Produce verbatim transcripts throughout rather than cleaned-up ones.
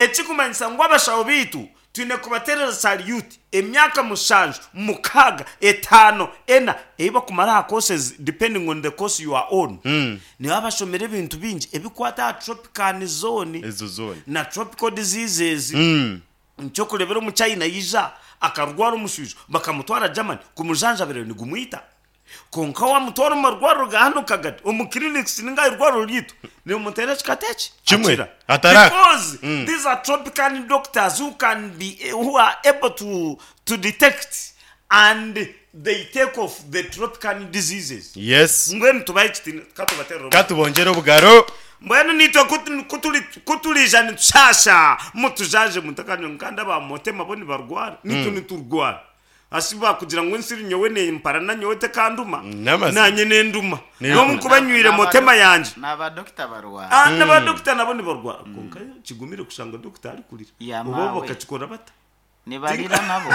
ekikumanyisa ngo abashaho bitu twine kubaterera salute emyaka mushanju mukaga etano ena eba kumara courses depending on the course you are on mm. ni abashomere ibintu bingi ebikwata tropical zone ezo zone na tropical diseases mm. ncyo kurebera mu China yiza akarwara umushujo bakamutwara Germany kumujanjabere ni gumwita konka wa mutwara marwaro gahano kagati umuklinix ninga irwaro lito ni umutera chikatechi chimwe atara because mm. these are tropical doctors who can be who are able to to detect and they take off the tropical diseases. Yes, ngweni tubayitini katubatero katubongera ubugaro mbwana nito kutuli kutulija nitshasha mutujaje mutakanye nkanda ba motema boni barwara nito niturwara asiba kugira ngo nsiri nyowe ne impara na nyote kanduma nanye nenduma no mukubanywire motema yanje naba doctor barwara ah naba doctor naboni barwara konka kigumire kushanga doctor ari kurira ubo bakachikora bata ni barira nabo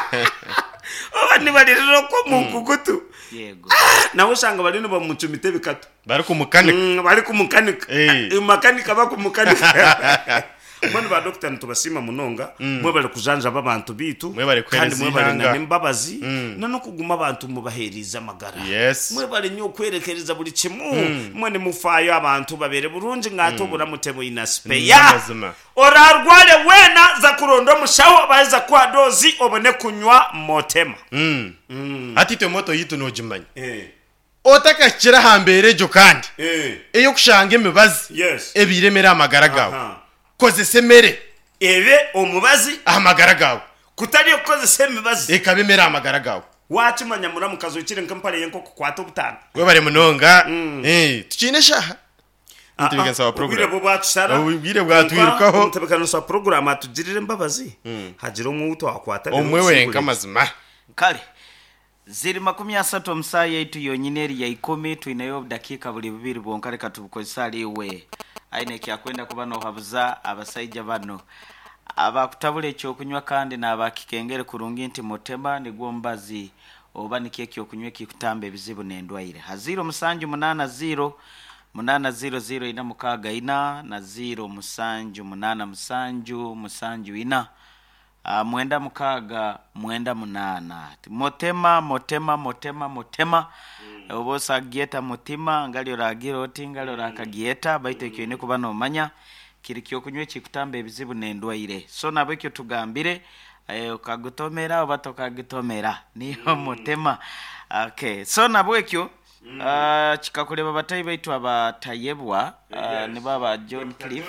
oba ni barira ko mukugutu yego nawe usanga bari no bamucumite bikato bari ku mekanika bari ku mekanika mekanika ba ku mekanika Mwana ba doctor ntubasima munonga mwe bari kujanja abantu bitu kandi mwe bari na nimbabazi na no kuguma abantu mubaheriza amagara mwe bari nyo kwerekereza buri kimu mwe ni mufayo abantu babere burunji ngato buramutebo inaspeya orarware wena za kurondo mushaho baza kwa dozi obone kunywa motema mm ati te moto yitu no jimanya eh otakakira hambere jo kandi eh eyo kushanga imibazi yes ebiremera amagara gawe koze semere ebe omubazi amagara gawe kutari koze semibazi ekabemera amagara gawe wachimanya muramu kazukire nkampare yenko kwata ubutana we bare munonga eh tukine shaha ntibigenza sawa program ubire bwatsara ubire bwatwirukaho ntabekana sa program atugirire mbabazi hagira umwuto wakwata umwe wenka mazima kale ziri makumi asatu omusayi yetu yonyine eri ya ikumi tuinayo dakika buli bibiri bwonkale katubukozali we aine kyakwenda kuba no habuza abasajja bano abakutabula ekyokunywa kandi n'abakikengere kurungi nti motema nigwo mbazi oba nikeki okunywa kikutambe ebizibu n'endwaire ha zero musanju munana zero munana zero zero ina mukaga ina na zero musanju munana musanju musanju ina Uh, mwenda mukaga mwenda munana motema motema motema motema mm. obosa gieta mutima ngali oragiro tingali orakagieta baite kyone kuba no manya kiri kyo kunywe kikutambe ebizibu n'endwaire so nabekyo tugambire eh, okagutomera obatoka gitomera niyo mm. motema okay so nabwekyo Mm. Uh, chikakuleba batayi baitu abatayebwa uh, ne baba John Cliff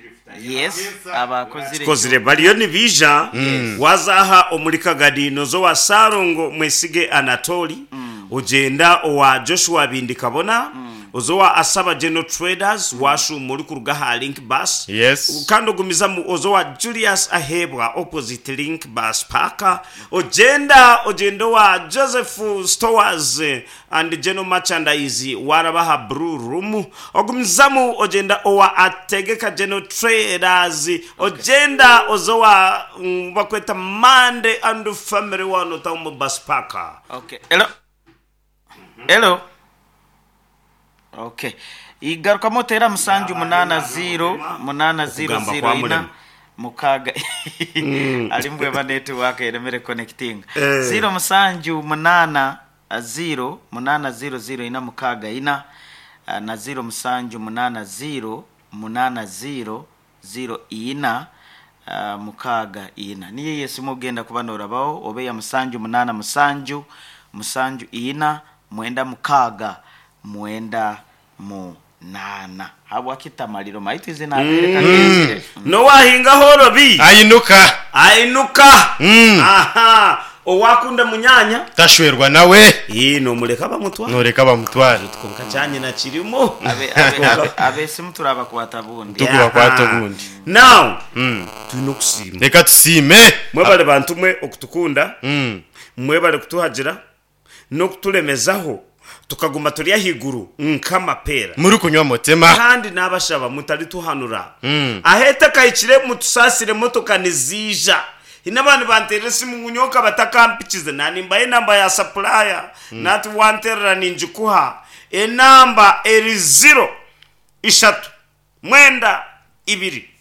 yes abakozire kozire baliyo ni bija mm. wazaha omulika gadino zo wa Sarongo Mwesige Anatoli mm. ugenda owa Joshua Bindikabona mm. ozowa Asaba General Traders mm. washu muri kurugaha Link Bus yes kando gumiza mu ozowa Julius Ahebwa opposite Link Bus Parker ugenda ugenda wa Joseph Stores and General Merchandise warabaha Blue Room ogumizamu ogenda owa Ategeka General Traders ogenda ozowa um, bakweta Mande and Family wano tamu Bus Parker okay hello hello okay igaruka motera musanju munana zero munana zero zero ina mukaga mm. alimbwe ba network eremere connecting eh. zero musanju munana zero munana zero zero ina mukaga ina na zero musanju munana zero munana zero zero ina uh, mukaga ina niye yesu mugenda kubanora bawo obeya musanju munana musanju musanju ina mwenda mukaga mwenda mu nana habwa kitamaliro maiti zinabere mm. no wahinga horobi ayinuka ayinuka mm. aha owakunda munyanya tashwerwa nawe iyi no mureka bamutwara no reka bamutwara tkonka cyanye na kirimo abe abe abe, abe simuturaba kwata bundi tukuba kwata bundi now mm. tunokusima reka tusime mwe bale bantu mwe okutukunda mm. mwe bale kutuhagira no kutulemezaho tukaguma turi yahiguru nkama pera muri kunywa motema kandi nabashaba mutari tuhanura mm. aheta kayikire mutusasire motoka nizija inabandi banteresi munyoka batakampikize nani mbaye namba ya supplier mm. nati wanterera ninjikuha enamba eri zero ishatu mwenda ibiri